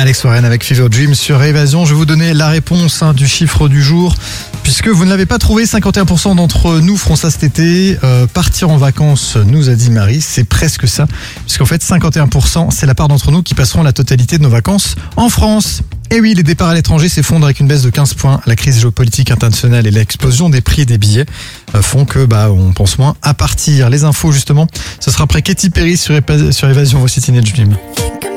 Alex Warren avec Fever Dream sur Évasion. Je vais vous donner la réponse du chiffre du jour. Puisque vous ne l'avez pas trouvé, 51% d'entre nous feront ça cet été. Partir en vacances, nous a dit Marie, c'est presque ça. Puisqu'en fait, 51%, c'est la part d'entre nous qui passeront la totalité de nos vacances en France. Et oui, les départs à l'étranger s'effondrent avec une baisse de 15 points. La crise géopolitique internationale et l'explosion des prix des billets font que on pense moins à partir. Les infos, justement, ce sera après Katy Perry sur Évasion. Voici Teenage Dream.